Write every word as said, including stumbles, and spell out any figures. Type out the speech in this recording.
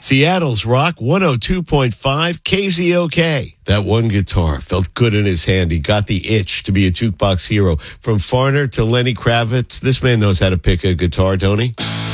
Seattle's Rock one oh two point five K Z O K. That one guitar felt good in his hand. He got the itch to be a jukebox hero. From Foreigner to Lenny Kravitz, this man knows how to pick a guitar, don't he?